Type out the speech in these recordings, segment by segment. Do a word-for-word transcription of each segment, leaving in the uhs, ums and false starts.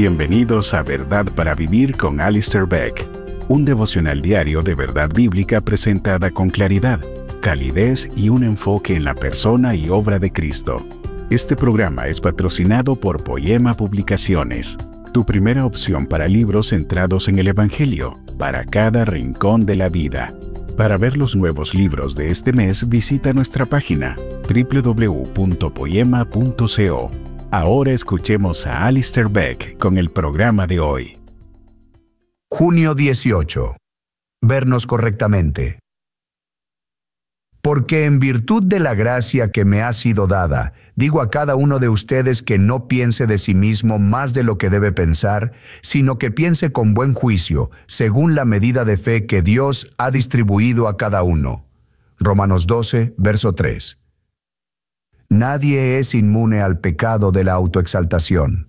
Bienvenidos a Verdad para Vivir con Alistair Begg, un devocional diario de verdad bíblica presentada con claridad, calidez y un enfoque en la persona y obra de Cristo. Este programa es patrocinado por Poema Publicaciones, tu primera opción para libros centrados en el Evangelio, para cada rincón de la vida. Para ver los nuevos libros de este mes, visita nuestra página doble u doble u doble u punto poema punto co. Ahora escuchemos a Alistair Begg con el programa de hoy. Junio dieciocho. Vernos correctamente. Porque en virtud de la gracia que me ha sido dada, digo a cada uno de ustedes que no piense de sí mismo más de lo que debe pensar, sino que piense con buen juicio, según la medida de fe que Dios ha distribuido a cada uno. Romanos doce, verso tres. Nadie es inmune al pecado de la autoexaltación.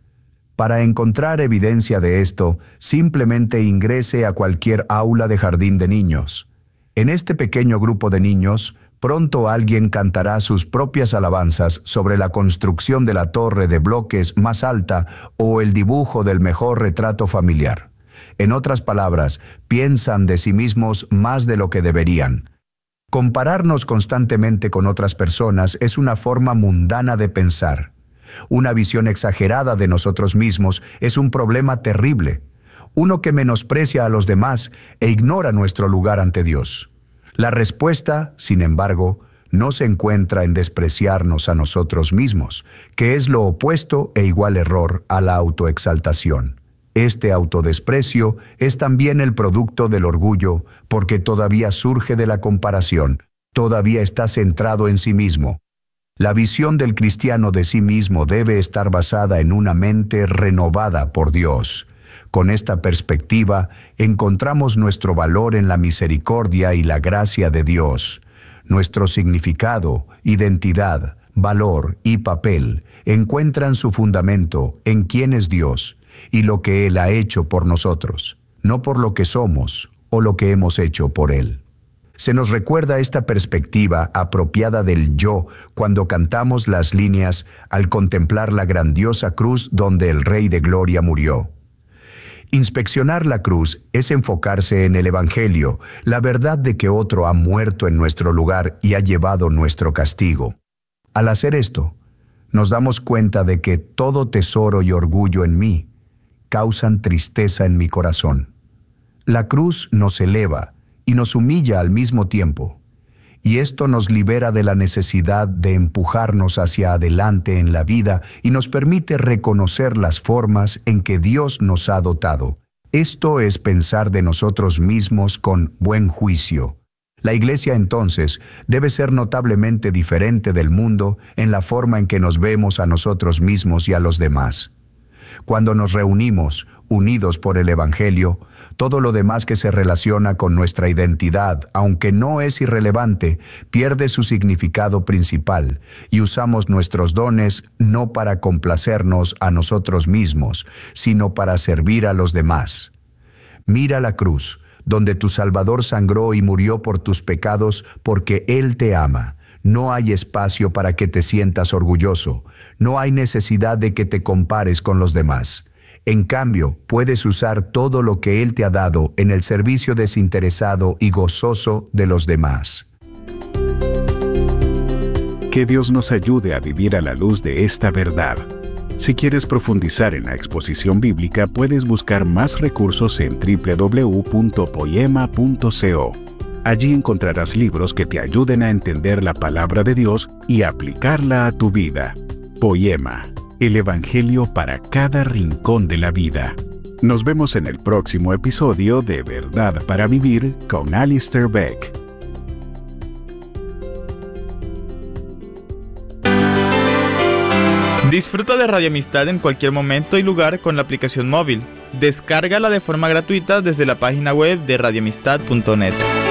Para encontrar evidencia de esto, simplemente ingrese a cualquier aula de jardín de niños. En este pequeño grupo de niños, pronto alguien cantará sus propias alabanzas sobre la construcción de la torre de bloques más alta o el dibujo del mejor retrato familiar. En otras palabras, piensan de sí mismos más de lo que deberían. Compararnos constantemente con otras personas es una forma mundana de pensar. Una visión exagerada de nosotros mismos es un problema terrible. Uno que menosprecia a los demás e ignora nuestro lugar ante Dios. La respuesta, sin embargo, no se encuentra en despreciarnos a nosotros mismos, que es lo opuesto e igual error a la autoexaltación. Este autodesprecio es también el producto del orgullo, porque todavía surge de la comparación, todavía está centrado en sí mismo. La visión del cristiano de sí mismo debe estar basada en una mente renovada por Dios. Con esta perspectiva, encontramos nuestro valor en la misericordia y la gracia de Dios. Nuestro significado, identidad, valor y papel encuentran su fundamento en quién es Dios y lo que Él ha hecho por nosotros, no por lo que somos o lo que hemos hecho por Él. Se nos recuerda esta perspectiva apropiada del yo cuando cantamos las líneas al contemplar la grandiosa cruz donde el Rey de Gloria murió. Inspeccionar la cruz es enfocarse en el Evangelio, la verdad de que otro ha muerto en nuestro lugar y ha llevado nuestro castigo. Al hacer esto, nos damos cuenta de que todo tesoro y orgullo en mí causan tristeza en mi corazón. La cruz nos eleva y nos humilla al mismo tiempo, y esto nos libera de la necesidad de empujarnos hacia adelante en la vida y nos permite reconocer las formas en que Dios nos ha dotado. Esto es pensar de nosotros mismos con buen juicio. La Iglesia entonces debe ser notablemente diferente del mundo en la forma en que nos vemos a nosotros mismos y a los demás. Cuando nos reunimos, unidos por el Evangelio, todo lo demás que se relaciona con nuestra identidad, aunque no es irrelevante, pierde su significado principal y usamos nuestros dones no para complacernos a nosotros mismos, sino para servir a los demás. Mira la cruz, donde tu Salvador sangró y murió por tus pecados porque Él te ama. No hay espacio para que te sientas orgulloso. No hay necesidad de que te compares con los demás. En cambio, puedes usar todo lo que Él te ha dado en el servicio desinteresado y gozoso de los demás. Que Dios nos ayude a vivir a la luz de esta verdad. Si quieres profundizar en la exposición bíblica, puedes buscar más recursos en doble u doble u doble u punto poema punto co. Allí encontrarás libros que te ayuden a entender la palabra de Dios y aplicarla a tu vida. Poema, el Evangelio para cada rincón de la vida. Nos vemos en el próximo episodio de Verdad para Vivir con Alistair Begg. Disfruta de Radio Amistad en cualquier momento y lugar con la aplicación móvil. Descárgala de forma gratuita desde la página web de radio amistad punto net.